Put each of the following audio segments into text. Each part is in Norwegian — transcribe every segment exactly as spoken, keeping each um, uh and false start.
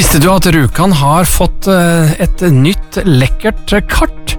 Visste du at Rjukan har fått et nytt lekkert kart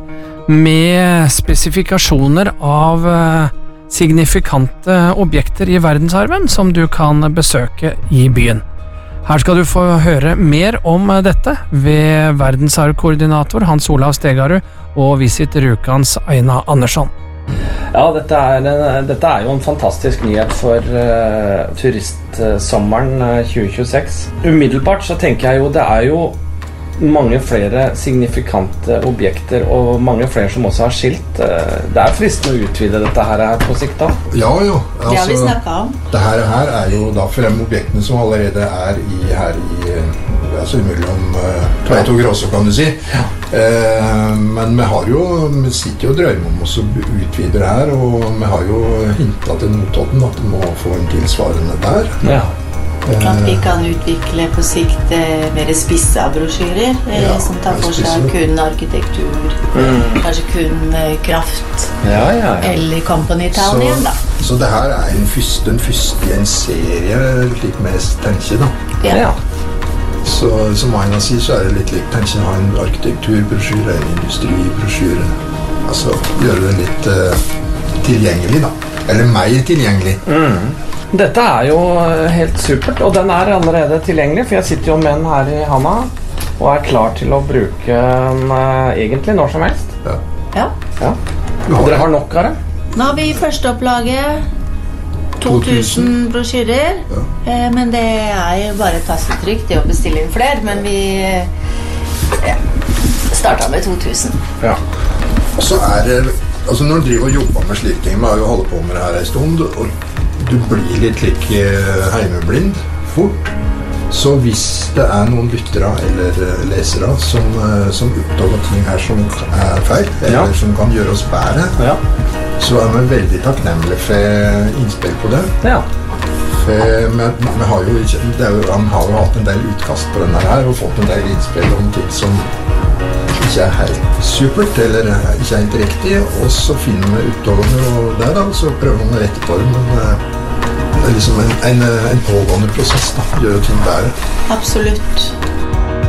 med spesifikasjoner av signifikante objekter i verdensarven som du kan besøke i byen? Her skal du få høre mer om dette ved verdensarvkoordinator Hans Olav Stegarud og Visit Rjukans Aina Andersson. Ja, dette er, dette er jo en fantastisk nyhet for uh, turistsommeren uh, tjue tjueseks. Umiddelbart så tenker jeg jo det er jo mange flere signifikante objekter og mange flere som også har skilt. Uh, det er fristende å utvide dette her på sikt da. Ja, jo. Altså, det har vi snakket om. Det her, her er jo da frem objektene som allerede er i, her i, altså mellom uh, Tveit og Gråså, kan du si. Ja. Eh, men vi har jo, vi sitter jo og drømmer om oss å utvide det her, og vi har jo hintet til Notodden at vi må få en tilsvarende der. Ja. At vi kan utvikle på sikt mer spissa brosjyrer, ja, som tar for seg kun arkitektur, mm. kanskje kun kraft, ja, ja, ja. eller Company Town igjen da. Så det her er en første, en første i en serie, litt mer tenke da. Ja. Ja. Så som Aina sier, så er det litt likt. Tenk å ha en arkitekturbrosjyre, en industribrosjyre. Altså gjøre det litt uh, tilgjengelig da. Eller mer tilgjengelig. Mm. Dette er jo helt supert, og den er allerede tilgjengelig, for jeg sitter jo med den her i handa, og er klar til å bruke den uh, egentlig når som helst. Ja. Ja. Ja. Og dere har nok av det? Nå har vi første opplaget to tusen brosjyrer, ja. eh, men det er jo bare et tastetrykk til å bestille inn flere, men vi ja, startet med to tusen. Ja. Og så er det, altså når du driver og jobber med slike ting, vi har jo holdt på med det her en stund, og du blir litt like heimeblind fort, så hvis det er noen lyttere eller lesere som, som oppdager ting her som er feil, eller ja. som kan gjøre oss bedre, ja. så er vi veldig takknemlige for innspill på det. Ja. For vi, vi har jo ikke, det er jo, han har jo hatt en del utkast på denne her, og fått en del innspill om ting som ikke er helt supert, eller ikke er helt riktig, og så finner vi utover og det da, så prøver vi å rette på det, men det er liksom en, en, en pågående prosess da, gjør ting bedre. Absolutt.